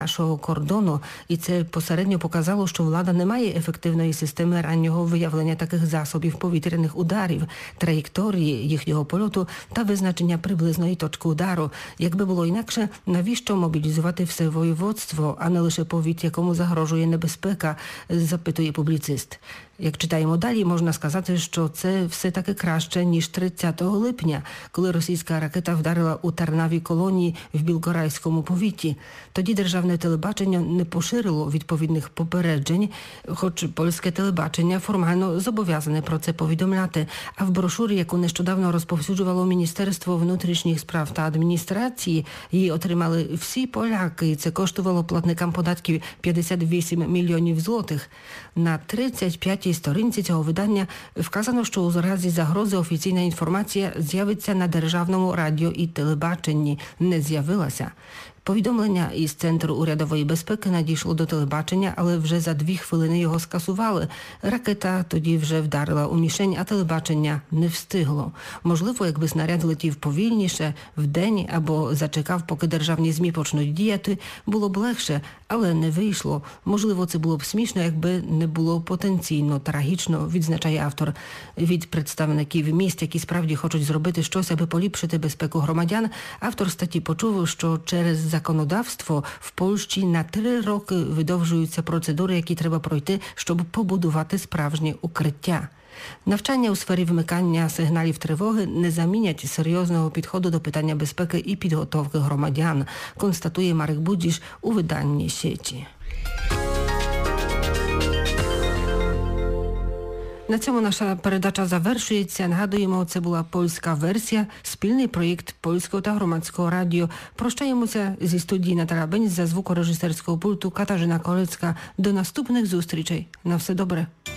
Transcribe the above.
нашого кордону, і це посередньо показало, що влада не має ефективної системи раннього виявлення таких засобів повітряних ударів, траєкторії їхнього польоту та визначення приблизної точки удару. Якби було інакше, навіщо мобілізувати все воєводство, а не лише повіт, якому загрожує небезпека, запитує публіцист. Як читаємо далі, можна сказати, що це все-таки краще, ніж 30 липня, коли російська ракета вдарила у Тарнавій колонії в Білгорайському повіті. Тоді державне телебачення не поширило відповідних попереджень, хоч польське телебачення формально зобов'язане про це повідомляти. А в брошурі, яку нещодавно розповсюджувало Міністерство внутрішніх справ та адміністрації, її отримали всі поляки, і це коштувало платникам податків 58 мільйонів злотих. На 35-й сторінці цього видання вказано, що у разі загрози офіційна інформація з'явиться на державному радіо і телебаченні. Не з'явилася. Повідомлення із Центру урядової безпеки надійшло до телебачення, але вже за 2 хвилини його скасували. Ракета тоді вже вдарила у мішень, а телебачення не встигло. Можливо, якби снаряд летів повільніше, вдень або зачекав, поки державні ЗМІ почнуть діяти, було б легше, але не вийшло. Можливо, це було б смішно, якби не було потенційно трагічно, відзначає автор. Від представників міст, які справді хочуть зробити щось, аби поліпшити безпеку громадян, автор статті почув, що через законодавство в Польщі на 3 роки видовжуються процедури, які треба пройти, щоб побудувати справжнє укриття. Навчання у сфері вмикання сигналів тривоги не замінять серйозного підходу до питання безпеки і підготовки громадян, констатує Марek Budzisz у виданні «Сіті». На цьому наша передача завершується. Нагадуємо, це була польська версія, спільний проєкт Польського та Громадського радіо. Прощаємося зі студії Наталя Бень, за звукорежисерського пульту Каtarzyna Kolecka. До наступних зустрічей. На все добре.